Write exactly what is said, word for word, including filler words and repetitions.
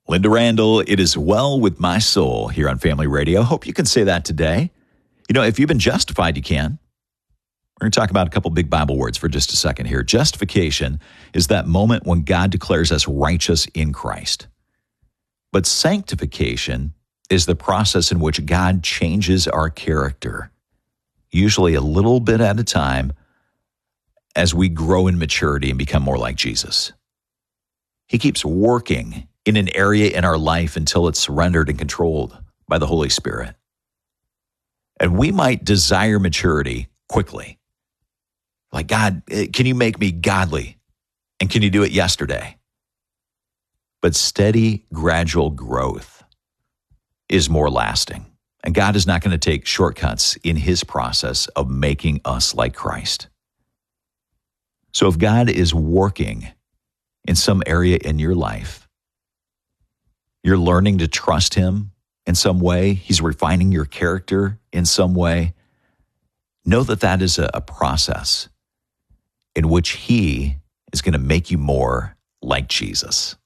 Linda Randall, it is well with my soul here on Family Radio. Hope you can say that today. You know, if you've been justified, you can. We're going to talk about a couple big Bible words for just a second here. Justification is that moment when God declares us righteous in Christ. But sanctification is the process in which God changes our character, usually a little bit at a time, as we grow in maturity and become more like Jesus. He keeps working in an area in our life until it's surrendered and controlled by the Holy Spirit. And we might desire maturity quickly. Like, God, can you make me godly? And can you do it yesterday? But steady, gradual growth is more lasting. And God is not going to take shortcuts in his process of making us like Christ. So if God is working in some area in your life, you're learning to trust him in some way, he's refining your character in some way, know that that is a, a process in which he is going to make you more like Jesus.